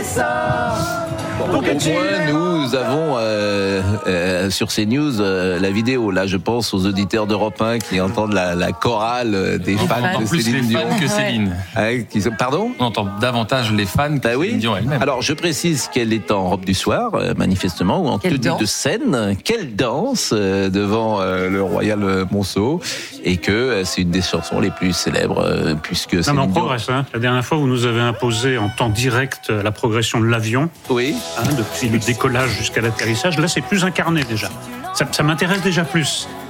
ça. Bon, au moins, nous avons sur CNews la vidéo. Là, je pense aux auditeurs d'Europe 1 qui entendent la chorale des fans de Céline Dion. Que Céline. Pardon ? On entend davantage les fans que Céline Dion elle-même. Alors, je précise qu'elle est en robe du soir, manifestement, ou en tenue de scène. Quelle danse devant le Royal Monceau, et que c'est une des chansons les plus célèbres, puisque Céline on Dion... progresse. La dernière fois, vous nous avez imposé en temps direct la progression de l'avion. Oui. Depuis le décollage jusqu'à l'atterrissage. Là, c'est plus incarné déjà. Ça m'intéresse déjà plus.